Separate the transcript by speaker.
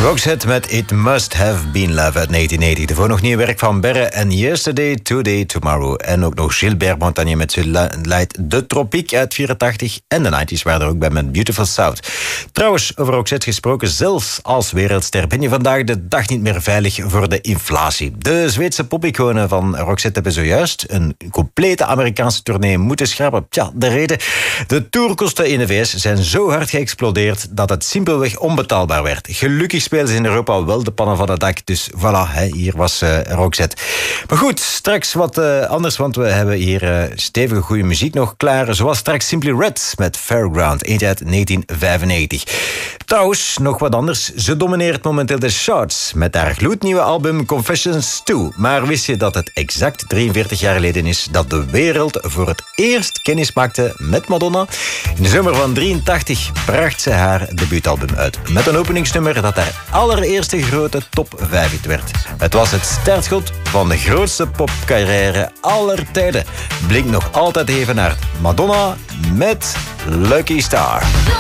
Speaker 1: Roxette met It Must Have Been Love uit 1990. Daarvoor nog nieuw werk van Berre en Yesterday, Today, Tomorrow. En ook nog Gilbert Montagnier met zijn lied De Tropiek uit 84. En de 90's waren er ook bij met Beautiful South. Trouwens, over Roxette gesproken, zelfs als wereldster ben je vandaag de dag niet meer veilig voor de inflatie. De Zweedse popiconen van Roxette hebben zojuist een complete Amerikaanse tournee moeten schrappen. Tja, de reden? De tourkosten in de VS zijn zo hard geëxplodeerd dat het simpelweg onbetaalbaar werd. Gelukkig spelen ze in Europa wel de pannen van het dak. Dus voilà, hier was Roxette. Maar goed, straks wat anders, want we hebben hier stevige goede muziek nog klaar. Zoals straks Simply Red met Fairground, eentje uit 1995. Trouwens, nog wat anders. Ze domineert momenteel de charts met haar gloednieuwe album Confessions 2. Maar wist je dat het exact 43 jaar geleden is dat de wereld voor het eerst kennis maakte met Madonna? In de zomer van 83 bracht ze haar debuutalbum uit. Met een openingsnummer dat haar allereerste grote top 5 hit werd. Het was het startschot van de grootste popcarrière aller tijden. Blink nog altijd even naar Madonna met Lucky Star.